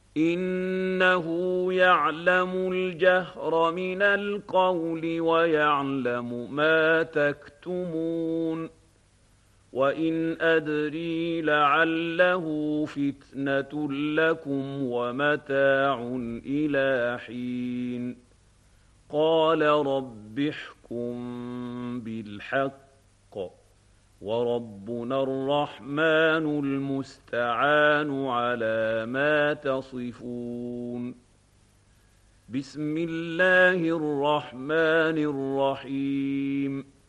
إنه يعلم الجهر من القول ويعلم ما تكتمون وإن أدري لعله فتنة لكم ومتاع إلى حين قال رب احكم بالحق وربنا الرحمن المستعان على ما تصفون بسم الله الرحمن الرحيم